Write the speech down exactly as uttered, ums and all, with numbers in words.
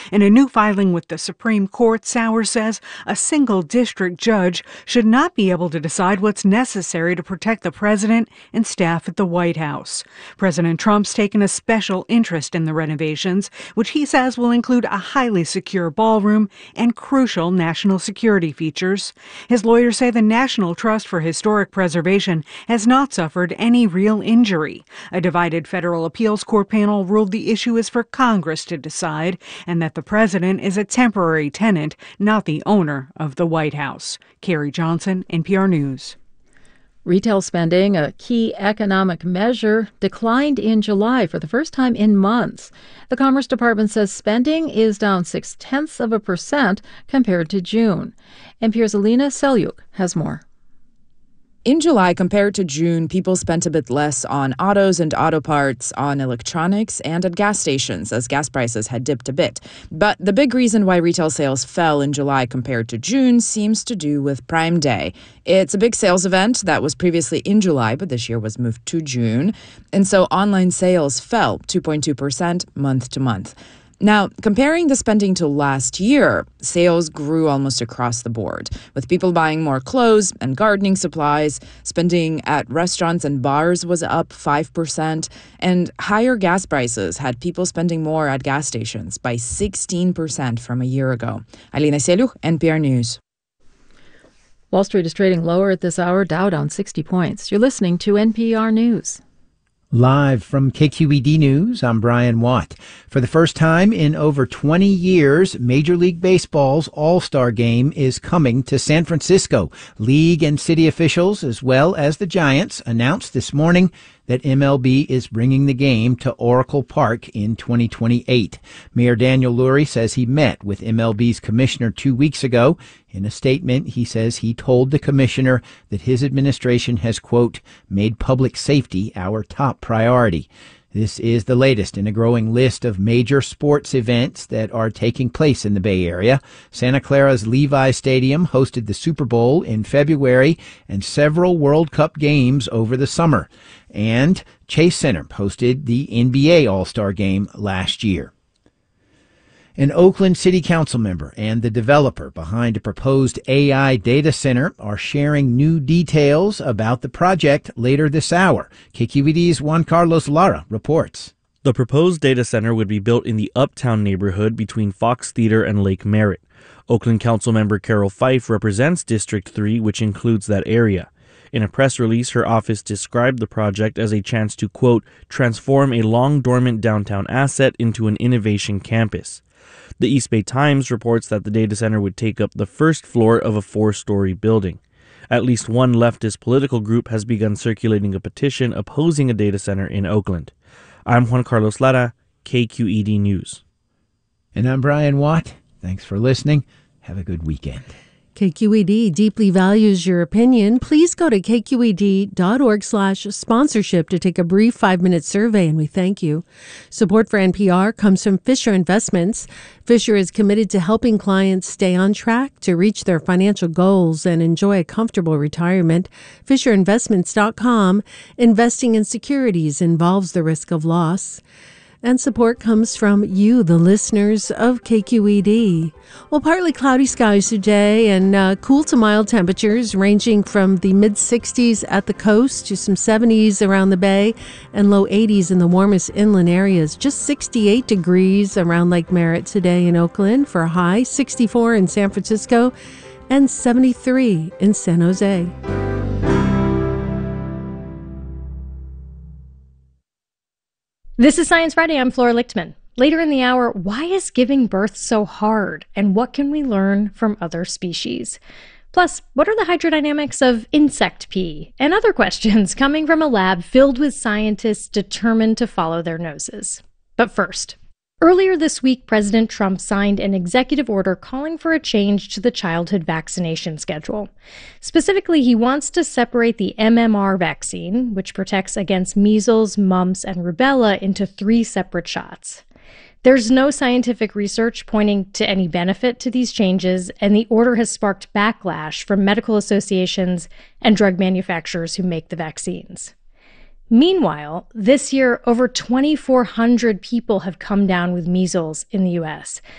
In a new filing with the Supreme Court, Sauer says a single district judge should not be able to decide what's necessary to protect the president and staff at the White House. President Trump's taken a special interest in the renovations, which he says will include a highly secure ballroom and crucial national security features. His lawyers say the National Trust for Historic Preservation has not suffered any real injury. A divided federal appeals court panel ruled the issue is for Congress to decide, and that the president is a temporary tenant, not the owner of the White House. Carrie Johnson, N P R News. Retail spending, a key economic measure, declined in July for the first time in months. The Commerce Department says spending is down six-tenths of a percent compared to June. N P R's Alina Selyuk has more. In July, compared to June, people spent a bit less on autos and auto parts, on electronics, and at gas stations, as gas prices had dipped a bit. But the big reason why retail sales fell in July compared to June seems to do with Prime Day. It's a big sales event that was previously in July, but this year was moved to June. And so online sales fell two point two percent month to month. Now, comparing the spending to last year, sales grew almost across the board, with people buying more clothes and gardening supplies. Spending at restaurants and bars was up five percent, and higher gas prices had people spending more at gas stations by sixteen percent from a year ago. Alina Selyuk, N P R News. Wall Street is trading lower at this hour, Dow down sixty points. You're listening to N P R News. Live from K Q E D News, I'm Brian Watt. For the first time in over twenty years, Major League Baseball's All-Star Game is coming to San Francisco. League and city officials, as well as the Giants, announced this morning that M L B is bringing the game to Oracle Park in twenty twenty-eight. Mayor Daniel Lurie says he met with M L B's commissioner two weeks ago. In a statement, he says he told the commissioner that his administration has, quote, made public safety our top priority. This is the latest in a growing list of major sports events that are taking place in the Bay Area. Santa Clara's Levi Stadium hosted the Super Bowl in February and several World Cup games over the summer. And Chase Center hosted the N B A All-Star Game last year. An Oakland City Council member and the developer behind a proposed A I data center are sharing new details about the project later this hour. K Q E D's Juan Carlos Lara reports. The proposed data center would be built in the Uptown neighborhood between Fox Theater and Lake Merritt. Oakland Council member Carol Fife represents District three, which includes that area. In a press release, her office described the project as a chance to, quote, transform a long-dormant downtown asset into an innovation campus. The East Bay Times reports that the data center would take up the first floor of a four-story building. At least one leftist political group has begun circulating a petition opposing a data center in Oakland. I'm Juan Carlos Lara, K Q E D News. And I'm Brian Watt. Thanks for listening. Have a good weekend. K Q E D deeply values your opinion. Please go to kqed.org slash sponsorship to take a brief five-minute survey, and we thank you. Support for N P R comes from Fisher Investments. Fisher is committed to helping clients stay on track to reach their financial goals and enjoy a comfortable retirement. fisher investments dot com. Investing in securities involves the risk of loss. And support comes from you, the listeners of K Q E D. Well, partly cloudy skies today and uh, cool to mild temperatures ranging from the mid-sixties at the coast to some seventies around the bay and low eighties in the warmest inland areas. Just sixty-eight degrees around Lake Merritt today in Oakland for a high, sixty-four in San Francisco, and seventy-three in San Jose. This is Science Friday. I'm Flora Lichtman. Later in the hour, why is giving birth so hard? And what can we learn from other species? Plus, what are the hydrodynamics of insect pee? And other questions coming from a lab filled with scientists determined to follow their noses. But first, earlier this week, President Trump signed an executive order calling for a change to the childhood vaccination schedule. Specifically, he wants to separate the M M R vaccine, which protects against measles, mumps, and rubella, into three separate shots. There's no scientific research pointing to any benefit to these changes, and the order has sparked backlash from medical associations and drug manufacturers who make the vaccines. Meanwhile, this year, over twenty-four hundred people have come down with measles in the U S